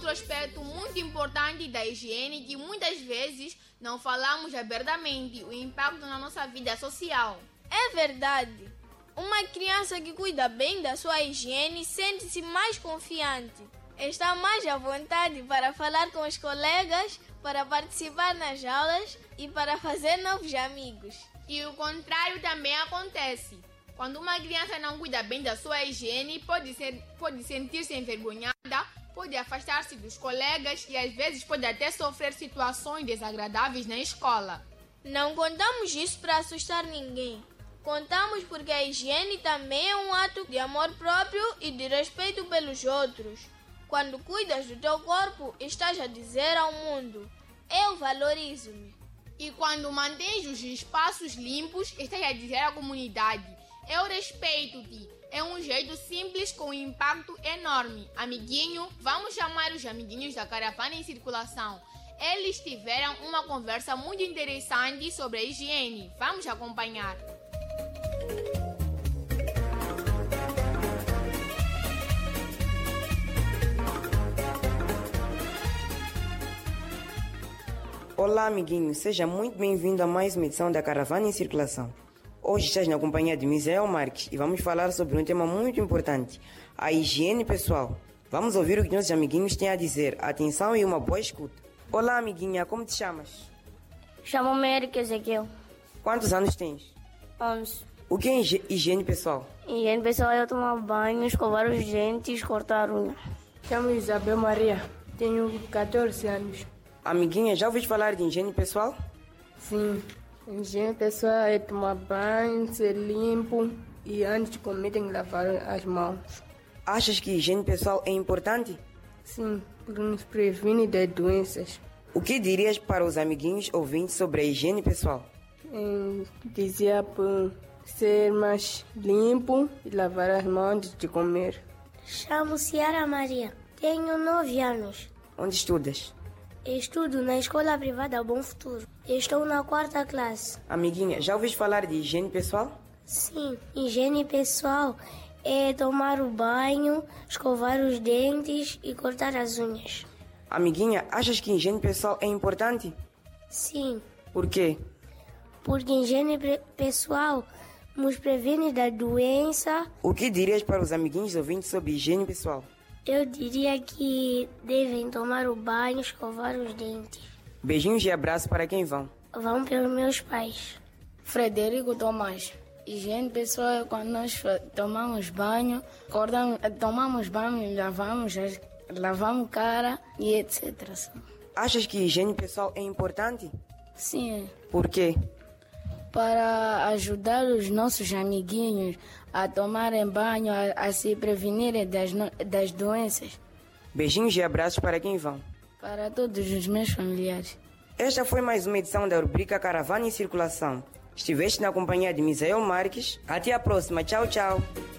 outro aspecto muito importante da higiene que muitas vezes não falamos abertamente, o impacto na nossa vida social. É verdade. Uma criança que cuida bem da sua higiene sente-se mais confiante. Está mais à vontade para falar com os colegas, para participar nas aulas e para fazer novos amigos. E o contrário também acontece. Quando uma criança não cuida bem da sua higiene, pode sentir-se envergonhada, pode afastar-se dos colegas e às vezes pode até sofrer situações desagradáveis na escola. Não contamos isso para assustar ninguém. Contamos porque a higiene também é um ato de amor próprio e de respeito pelos outros. Quando cuidas do teu corpo, estás a dizer ao mundo: eu valorizo-me. E quando mantens os espaços limpos, estás a dizer à comunidade: eu respeito-te. É um jeito simples com um impacto enorme. Amiguinho, vamos chamar os amiguinhos da Caravana em Circulação. Eles tiveram uma conversa muito interessante sobre a higiene. Vamos acompanhar. Olá, amiguinho, seja muito bem-vindo a mais uma edição da Caravana em Circulação. Hoje estás na companhia de Misael Marques e vamos falar sobre um tema muito importante, a higiene pessoal. Vamos ouvir o que nossos amiguinhos têm a dizer. Atenção e uma boa escuta. Olá, amiguinha, como te chamas? Chamo-me Eric Ezequiel. Quantos anos tens? 11. O que é higiene pessoal? Higiene pessoal é eu tomar banho, escovar os dentes, cortar a unha. Chamo-me Isabel Maria. Tenho 14 anos. Amiguinha, já ouviste falar de higiene pessoal? Sim. Higiene pessoal é tomar banho, ser limpo e antes de comer tem que lavar as mãos. Achas que higiene pessoal é importante? Sim, porque nos previne das doenças. O que dirias para os amiguinhos ouvintes sobre a higiene pessoal? Dizia para ser mais limpo e lavar as mãos antes de comer. Chamo Ciara Maria. Tenho 9 anos. Onde estudas? Estudo na escola privada Bom Futuro. Estou na 4ª classe. Amiguinha, já ouviste falar de higiene pessoal? Sim, higiene pessoal é tomar o banho, escovar os dentes e cortar as unhas. Amiguinha, achas que higiene pessoal é importante? Sim. Por quê? Porque higiene pessoal nos previne da doença. O que dirias para os amiguinhos ouvintes sobre higiene pessoal? Eu diria que devem tomar o banho, escovar os dentes. Beijinhos e abraços para quem vão. Vão pelos meus pais. Frederico Tomás. Higiene pessoal é quando nós tomamos banho, lavamos cara e etc. Achas que higiene pessoal é importante? Sim. Por quê? Para ajudar os nossos amiguinhos a tomarem banho, a se prevenirem das doenças. Beijinhos e abraços para quem vão. Para todos os meus familiares. Esta foi mais uma edição da rubrica Caravana em Circulação. Estiveste na companhia de Misael Marques. Até a próxima. Tchau, tchau.